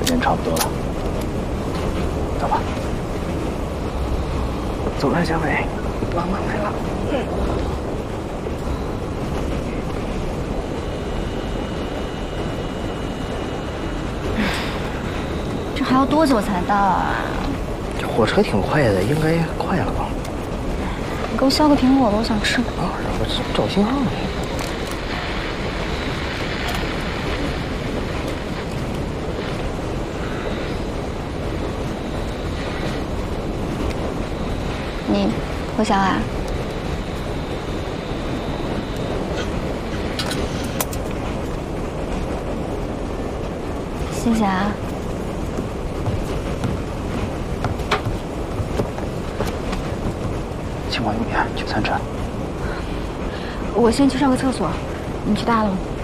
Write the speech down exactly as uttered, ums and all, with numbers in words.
人差不多了，走吧。走了，小伟，妈妈来了。嗯。 这还要多久才到啊？ 这火车挺快的，应该快了吧？ 你给我削个苹果吧，我想吃。 啊，让我找信号呢。 你胡晓啊？谢谢啊。 情况有变，去餐车。 我先去上个厕所，你去大楼。